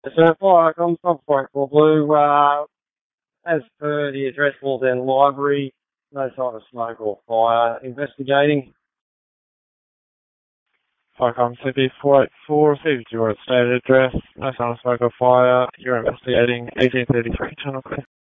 So, fire, I'm for Blue. As per the address Walden Library, no sign of smoke or fire. Investigating. Vicom CB484, received your stated address, no sign of smoke or fire. You're investigating 1833 Tunnel Clear.